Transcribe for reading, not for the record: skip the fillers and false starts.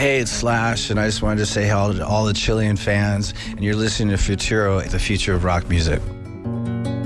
Hey, it's Slash, and I just wanted to say hello to all the Chilean fans, and you're listening to Futuro, the future of rock music.